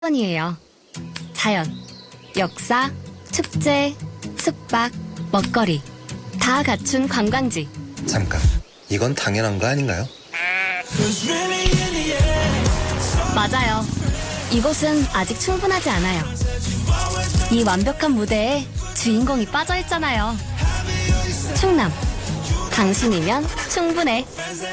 번이에요. 자연, 역사, 축제, 숙박, 먹거리 다 갖춘 관광지. 잠깐, 이건 당연한 거 아닌가요? 맞아요. 이곳은 아직 충분하지 않아요. 이 완벽한 무대에 주인공이 빠져있잖아요. 충남, 당신이면 충분해.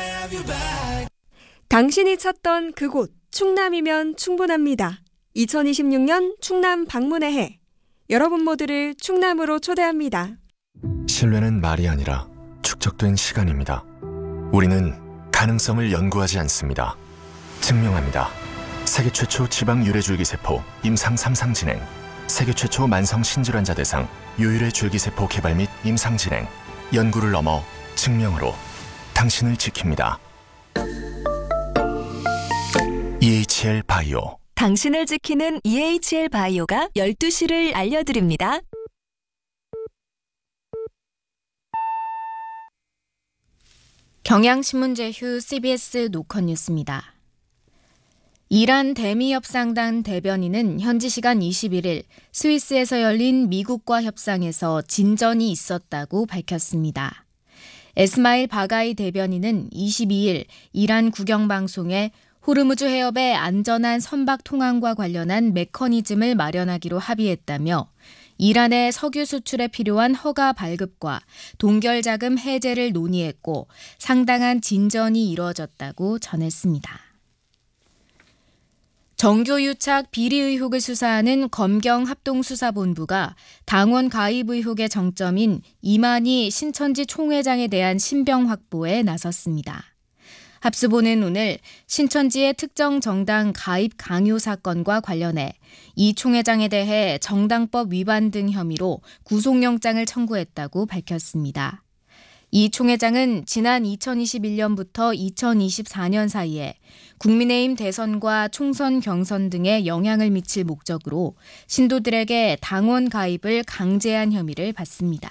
당신이 찾던 그곳 충남이면 충분합니다. 2026년 충남 방문의 해. 여러분 모두를 충남으로 초대합니다. 신뢰는 말이 아니라 축적된 시간입니다. 우리는 가능성을 연구하지 않습니다. 증명합니다. 세계 최초 지방 유래줄기세포 임상 3상 진행, 세계 최초 만성 신질환자 대상 유일의 줄기세포 개발 및 임상 진행, 연구를 넘어 증명으로 당신을 지킵니다. EHL 바이오. 당신을 지키는 EHL 바이오가 12시를 알려드립니다. 경향신문제휴 CBS 노컷뉴스입니다. 이란 대미협상단 대변인은 현지 시간 21일 스위스에서 열린 미국과 협상에서 진전이 있었다고 밝혔습니다. 에스마일 바가이 대변인은 22일 이란 국영방송에 호르무즈 해협의 안전한 선박 통항과 관련한 메커니즘을 마련하기로 합의했다며 이란의 석유 수출에 필요한 허가 발급과 동결자금 해제를 논의했고 상당한 진전이 이뤄졌다고 전했습니다. 정교유착 비리 의혹을 수사하는 검경합동수사본부가 당원 가입 의혹의 정점인 이만희 신천지 총회장에 대한 신병 확보에 나섰습니다. 합수본은 오늘 신천지의 특정 정당 가입 강요 사건과 관련해 이 총회장에 대해 정당법 위반 등 혐의로 구속영장을 청구했다고 밝혔습니다. 이 총회장은 지난 2021년부터 2024년 사이에 국민의힘 대선과 총선 경선 등에 영향을 미칠 목적으로 신도들에게 당원 가입을 강제한 혐의를 받습니다.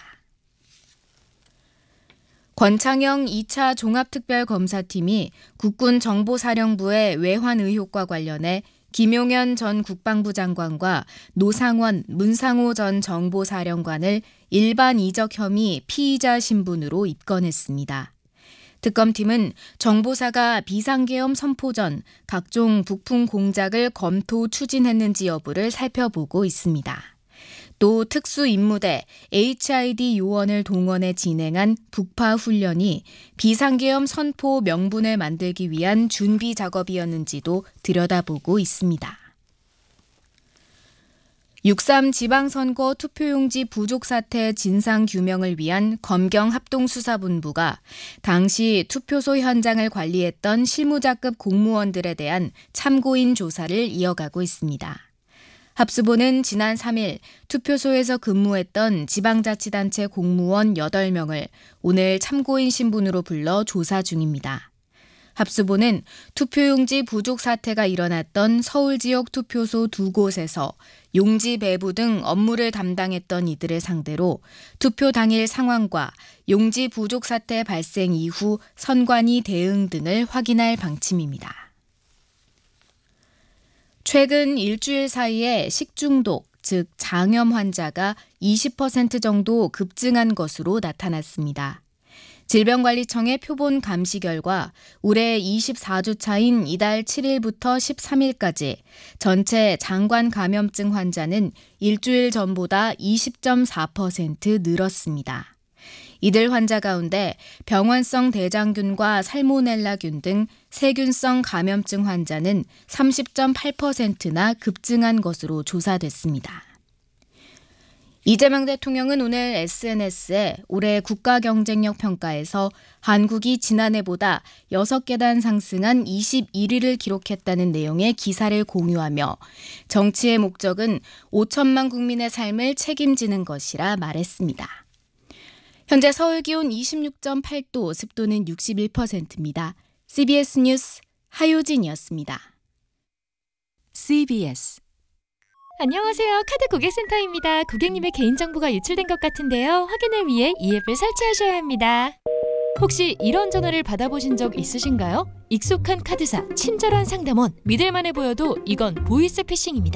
권창영 2차 종합특별검사팀이 국군정보사령부의 외환 의혹과 관련해 김용현 전 국방부 장관과 노상원, 문상호 전 정보사령관을 일반 이적 혐의 피의자 신분으로 입건했습니다. 특검팀은 정보사가 비상계엄 선포 전 각종 부품 공작을 검토 추진했는지 여부를 살펴보고 있습니다. 또 특수임무대 HID 요원을 동원해 진행한 북파 훈련이 비상계엄 선포 명분을 만들기 위한 준비 작업이었는지도 들여다보고 있습니다. 6.3 지방선거 투표용지 부족 사태 진상규명을 위한 검경합동수사본부가 당시 투표소 현장을 관리했던 실무자급 공무원들에 대한 참고인 조사를 이어가고 있습니다. 합수본은 지난 3일 투표소에서 근무했던 지방자치단체 공무원 8명을 오늘 참고인 신분으로 불러 조사 중입니다. 합수본은 투표용지 부족 사태가 일어났던 서울 지역 투표소 2곳에서 용지 배부 등 업무를 담당했던 이들을 상대로 투표 당일 상황과 용지 부족 사태 발생 이후 선관위 대응 등을 확인할 방침입니다. 최근 일주일 사이에 식중독, 즉 장염 환자가 20% 정도 급증한 것으로 나타났습니다. 질병관리청의 표본 감시 결과 올해 24주 차인 이달 7일부터 13일까지 전체 장관 감염증 환자는 일주일 전보다 20.4% 늘었습니다. 이들 환자 가운데 병원성 대장균과 살모넬라균 등 세균성 감염증 환자는 30.8%나 급증한 것으로 조사됐습니다. 이재명 대통령은 오늘 SNS에 올해 국가경쟁력 평가에서 한국이 지난해보다 6계단 상승한 21위를 기록했다는 내용의 기사를 공유하며 정치의 목적은 5천만 국민의 삶을 책임지는 것이라 말했습니다. 현재 서울 기온 26.8도, 습도는 61%입니다. CBS 뉴스 하효진이었습니다. CBS. 안녕하세요. 카드 고객센터입니다. 고객님의 개인정보가 유출된 것 같은데요. 확인을 위해 이 앱을 설치하셔야 합니다. 혹시 이런 전화를 받아보신 적 있으신가요? 익숙한 카드사, 친절한 상담원, 믿을만해 보여도 이건 보이스피싱입니다.